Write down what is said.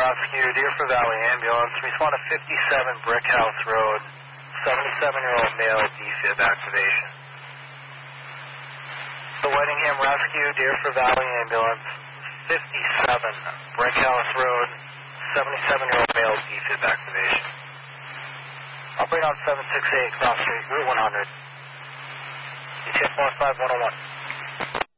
Rescue, Deerfield Valley Ambulance. Respond to 57 Brick House Road, 77-year-old male, defib activation. The Whitingham Rescue, Deerfield Valley Ambulance, 57 Brick House Road, 77-year-old male, defib activation. Operate on 768 Cross Street, Route 100. ETA 45101.